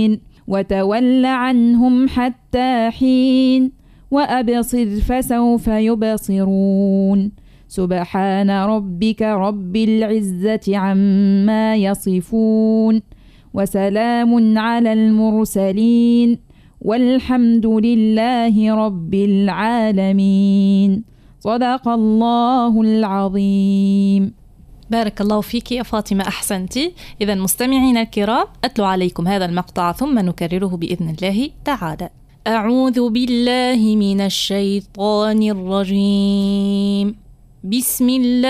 وتول عنهم حتى حين وأبصر فسوف يبصرون سبحان ربك رب العزة عما يصفون وسلام على المرسلين والحمد لله رب العالمين. صدق الله العظيم. بارك الله فيك يا فاطمة، أحسنتي. إذا مستمعينا الكرام، أتلو عليكم هذا المقطع ثم نكرره بإذن الله تعالى. أعوذ بالله من الشيطان الرجيم. بسم الله